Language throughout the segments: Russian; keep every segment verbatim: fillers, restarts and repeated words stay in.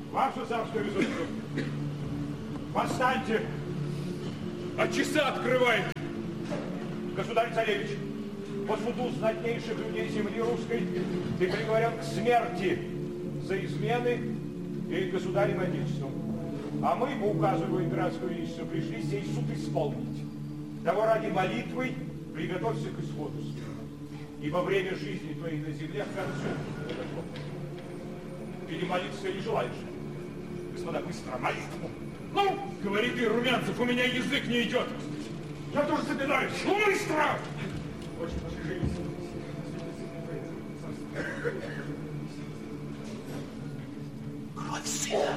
Ваше царское высочество, восстаньте! А часа открывает! Государь-царевич, по суду знатнейших людей земли русской ты приговорен к смерти за измены перед государем и отечеством. А мы, по указу его императорского величества, пришли сей суд исполнить. Того ради молитвой приготовься к исходу. Ибо время жизни твоей на земле к концу подошло. Или молиться не желаешь? Господа, быстро, молитву! Ну, говори ты, Румянцев, у меня язык не идет. Я тоже собираюсь. Ну, быстро! Очень пожалеюсь. Кровь сына.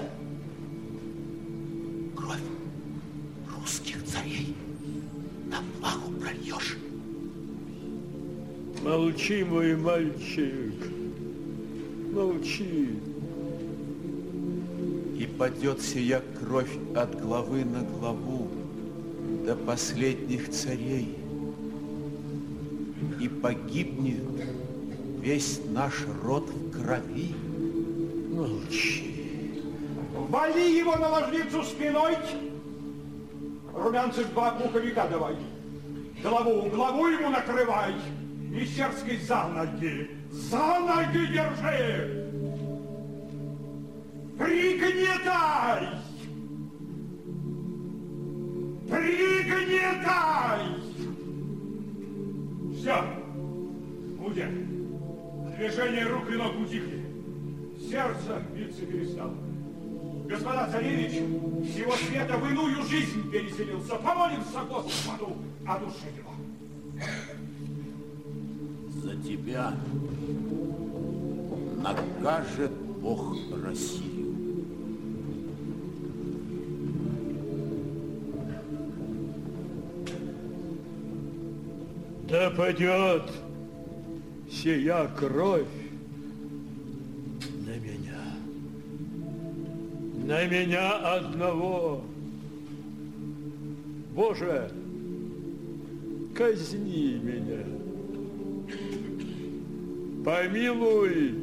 Кровь русских царей на флагу прольешь. Молчи, мой мальчик. Молчи. И падет сия кровь от главы на главу до последних царей. И погибнет весь наш род в крови. Молчи. Вали его на ложницу спиной. Румянцев, два пуховика давай. Голову, главу ему накрывай. Мещерской за ноги. За ноги держи. Пригнетай. Пригнетай. Все. Будет. Движение рук и ног утихли. Сердце биться перестало. Господа царевич, всего света в иную жизнь переселился. Помолимся Господу о душе его. За тебя накажет Бог Россию. Да падет сия кровь на меня. На меня одного. Боже, казни меня. Помилуй